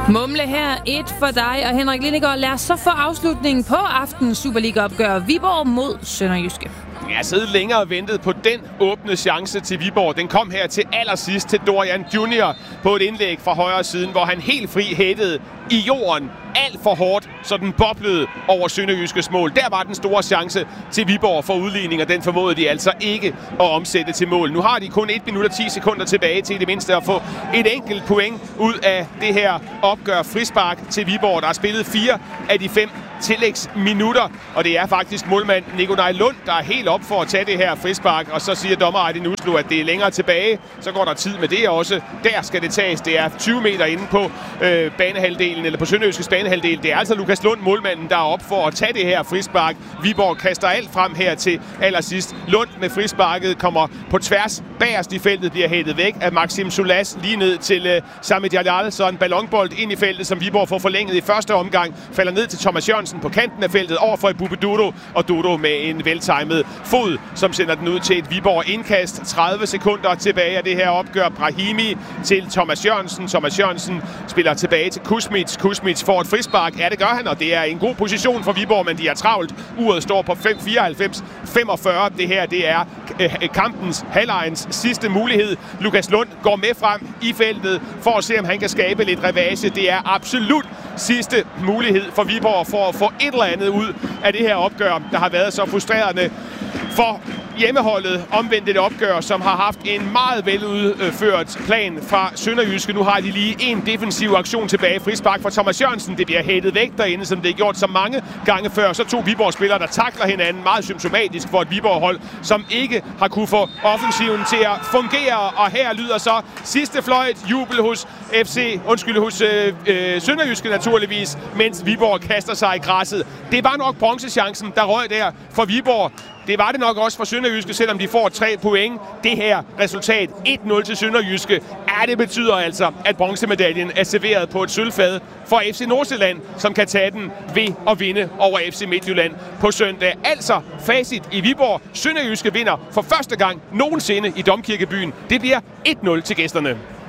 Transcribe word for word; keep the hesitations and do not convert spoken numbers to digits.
Mumle her, et for dig og Henrik Lindegaard. Lad os så få afslutningen på aftens Superliga-opgør. Viborg mod Sønderjyske. Jeg har siddet længere og ventet på den åbne chance til Viborg. Den kom her til allersidst til Dorian Junior på et indlæg fra højre siden, hvor han helt fri hættede i jorden alt for hårdt, så den boblede over Sønderjyskes mål. Der var den store chance til Viborg for udligning, og den formåede de altså ikke at omsætte til mål. Nu har de kun et minut og ti sekunder tilbage til i det mindste at få et enkelt point ud af det her opgør. Frispark til Viborg, der har spillet fire af de fem tillægsminutter, og det er faktisk målmand Nikolaj Lund, der er helt op for at tage det her frispark, og så siger dommer Aydin Uslu, at det er længere tilbage. Så går der tid med det også. Der skal det tages. Det er tyve meter inde på øh, banehalvdelen, eller på Sønderjyskes banehalvdel. Det er altså Lukas Lund, målmanden, der er op for at tage det her frispark. Viborg kaster alt frem her til allersidst. Lund med frisparket kommer på tværs. Bagerst i feltet bliver hættet væk af Maxim Sulas lige ned til øh, Samit Jalal. Så en ballonbold ind i feltet, som Viborg får forlænget i første omgang. Falder ned til Thomas Jørgensen på kanten af feltet over for Ebube Dudo, og Dudo med en veltimet fod, som sender den ud til et Viborg indkast. tredive sekunder tilbage af det her opgør. Brahimi til Thomas Jørgensen. Thomas Jørgensen spiller tilbage til Kusmits. Kusmits får et frispark. Ja, det gør han, og det er en god position for Viborg, men de er travlt. Uret står på fem fireoghalvfems femogfyrre. Det her, det er øh, kampens, halvlejens sidste mulighed. Lukas Lund går med frem i feltet for at se, om han kan skabe lidt revage. Det er absolut sidste mulighed for Viborg for at få et eller andet ud af det her opgør, der har været så frustrerende for hjemmeholdet. Omvendt et opgør, som har haft en meget veludført plan fra Sønderjyske. Nu har de lige en defensiv aktion tilbage. Frispark fra Thomas Jørgensen. Det bliver hættet væk derinde, som det er gjort så mange gange før. Så to Viborg-spillere, der takler hinanden. Meget symptomatisk for et Viborg-hold, som ikke har kunne få offensiven til at fungere. Og her lyder så sidste fløjt jubel hos F C, undskyld, hos øh, øh, Sønderjyske naturligvis, mens Viborg kaster sig i græsset. Det var nok bronzechancen, der røg der for Viborg. Det var det nok også for Sønderjyske, selvom de får tre point. Det her resultat, et nul til Sønderjyske, ja, det betyder altså, at bronzemedaljen er serveret på et sølvfad for F C Nordsjælland, som kan tage den ved at vinde over F C Midtjylland på søndag. Altså facit i Viborg. Sønderjyske vinder for første gang nogensinde i Domkirkebyen. Det bliver et nul til gæsterne.